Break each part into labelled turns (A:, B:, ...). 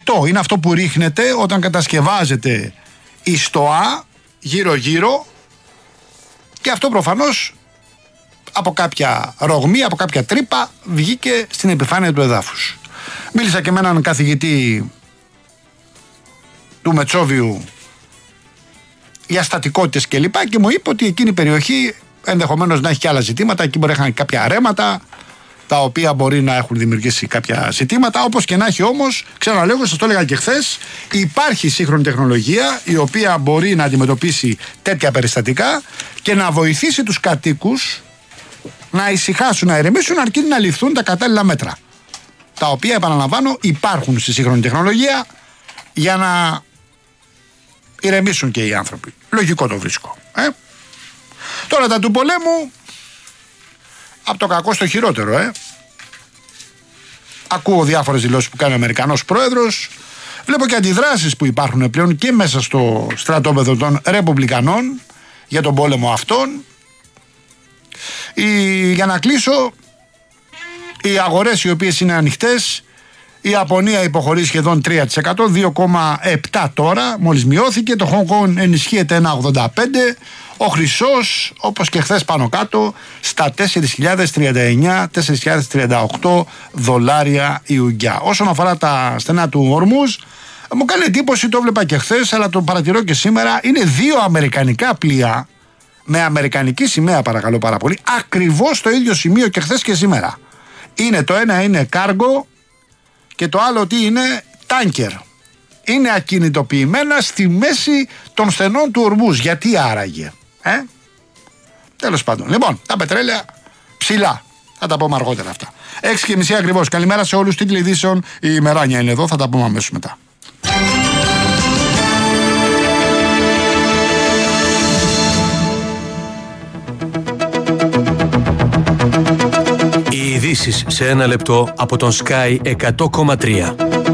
A: αυτό είναι αυτό που ρίχνεται όταν κατασκευάζεται η στοά γύρω-γύρω, και αυτό προφανώς από κάποια ρογμή, από κάποια τρύπα βγήκε στην επιφάνεια του εδάφους. Μίλησα και με έναν καθηγητή του Μετσόβιου για στατικότητες κλπ. Και μου είπε ότι εκείνη η περιοχή ενδεχομένως να έχει και άλλα ζητήματα. Εκεί μπορεί να έχει κάποια ρέματα, τα οποία μπορεί να έχουν δημιουργήσει κάποια ζητήματα. Όπως και να έχει όμως, ξαναλέω, σας το έλεγα και χθες, υπάρχει σύγχρονη τεχνολογία η οποία μπορεί να αντιμετωπίσει τέτοια περιστατικά και να βοηθήσει τους κατοίκους να ησυχάσουν, να ηρεμήσουν, αρκεί να ληφθούν τα κατάλληλα μέτρα. Τα οποία, επαναλαμβάνω, υπάρχουν στη σύγχρονη τεχνολογία για να ηρεμήσουν και οι άνθρωποι. Λογικό το βρίσκω. Τώρα τα του πολέμου, από το κακό στο χειρότερο. Ακούω διάφορες δηλώσεις που κάνει ο Αμερικανός πρόεδρος. Βλέπω και αντιδράσεις που υπάρχουν πλέον και μέσα στο στρατόπεδο των Ρεπουμπλικανών για τον πόλεμο αυτόν. Για να κλείσω, οι αγορές οι οποίες είναι ανοιχτές, η Ιαπωνία υποχωρεί σχεδόν 3%, 2,7 τώρα, μόλις μειώθηκε. Το Hong Kong ενισχύεται 1,85. Ο χρυσός, όπως και χθες πάνω κάτω, στα 4.039-4.038 δολάρια η ουγγιά. Όσον αφορά τα στενά του Ορμούζ, μου κάνει εντύπωση, το βλέπα και χθες, αλλά το παρατηρώ και σήμερα, είναι 2 αμερικανικά πλοία, με αμερικανική σημαία, παρακαλώ πάρα πολύ, ακριβώς στο ίδιο σημείο και χθες και σήμερα. Είναι το ένα είναι κάργο και το άλλο τι είναι, τάνκερ. Είναι ακινητοποιημένα στη μέση των στενών του Ορμούζ. Γιατί άραγε? Τέλος πάντων. Λοιπόν, τα πετρέλαια ψηλά. Θα τα πούμε αργότερα αυτά. 6:30 ακριβώς. Καλημέρα σε όλους. Τίτλοι ειδήσεων. Η ημεράνια είναι εδώ. Θα τα πούμε αμέσως μετά.
B: Οι ειδήσεις σε 1 λεπτό από τον Sky 100,3.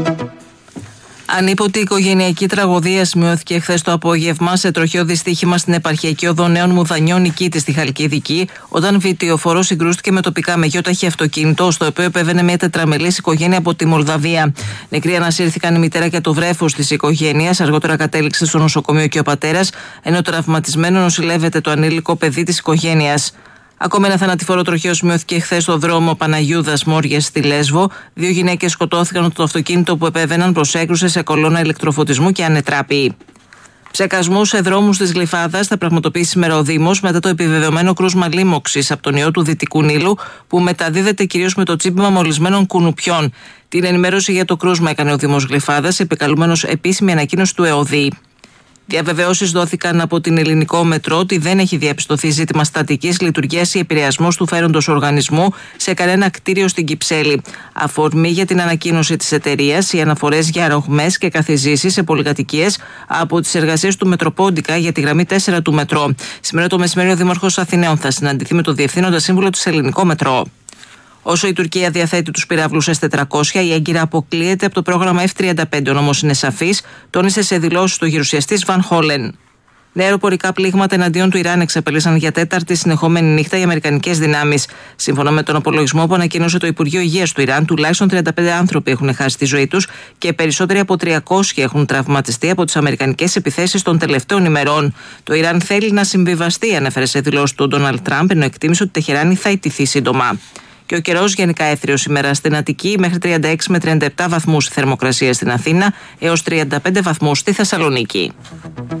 C: Ανίποτη οικογενειακή τραγωδία σημειώθηκε χθες το απόγευμα σε τροχαίο δυστύχημα στην επαρχιακή οδό Νέων Μουδανιών Νικήτης στη Χαλκιδική, όταν βιτιοφορός συγκρούστηκε με τοπικά μεγιόταχη αυτοκίνητο, στο οποίο επέβαινε μια τετραμελής οικογένεια από τη Μολδαβία. Νεκροί ανασύρθηκαν η μητέρα και το βρέφος της οικογένειας. Αργότερα κατέληξε στο νοσοκομείο και ο πατέρας, ενώ τραυματισμένο νοσηλεύεται το ανήλικο παιδί της οικογένειας. Ακόμα ένα θανατηφόρο τροχαίο σημειώθηκε χθες στο δρόμο Παναγιούδας Μόριας στη Λέσβο. 2 γυναίκες σκοτώθηκαν όταν το αυτοκίνητο που επέβαιναν προσέκρουσε σε κολόνα ηλεκτροφωτισμού και ανετράπη. Ψεκασμούς σε δρόμους της Γλυφάδας θα πραγματοποιήσει σήμερα ο Δήμος μετά το επιβεβαιωμένο κρούσμα λίμωξης από τον ιό του Δυτικού Νείλου, που μεταδίδεται κυρίως με το τσίπημα μολυσμένων κουνουπιών. Την ενημέρωση για το κρούσμα έκανε ο Δήμος Γλυφάδας, επικαλούμενος επίσημη ανακοίνωση του ΕΟΔΗ. Διαβεβαιώσεις δόθηκαν από την Ελληνικό Μετρό ότι δεν έχει διαπιστωθεί ζήτημα στατικής λειτουργίας ή επηρεασμός του φέροντος οργανισμού σε κανένα κτίριο στην Κυψέλη. Αφορμή για την ανακοίνωση της εταιρείας οι αναφορές για αρρωγμές και καθιζήσεις σε πολυκατοικίες από τις εργασίες του Μετροπόντικα για τη γραμμή 4 του Μετρό. Σήμερα το μεσημέρι ο Δήμαρχος Αθηναίων θα συναντηθεί με το Διευθύνοντα Σύμβουλο της Ελληνικό Μετρό. Όσο η Τουρκία διαθέτει τους πυράβλους S-400, η έγκυρα αποκλείεται από το πρόγραμμα F-35. Ο νόμος είναι σαφής, τόνισε σε δηλώσεις του γερουσιαστής Βαν Χόλεν. Νέα αεροπορικά πλήγματα εναντίον του Ιράν εξαπέλυσαν για 4η συνεχόμενη νύχτα οι αμερικανικές δυνάμεις. Σύμφωνα με τον απολογισμό που ανακοίνωσε το Υπουργείο Υγείας του Ιράν, τουλάχιστον 35 άνθρωποι έχουν χάσει τη ζωή τους και περισσότεροι από 300 έχουν τραυματιστεί από τις αμερικανικές επιθέσεις των τελευταίων ημερών. Το Ιράν θέλει να συμβιβαστεί, ανέφερε σε δηλώσεις του Ντόναλντ Τραμπ, ενώ εκτίμησε ότι η Τεχεράνη θα ιτηθεί σύντομα. Και ο καιρός γενικά έθριος σήμερα στην Αττική, μέχρι 36 με 37 βαθμούς η θερμοκρασία στην Αθήνα, έως 35 βαθμούς στη Θεσσαλονίκη.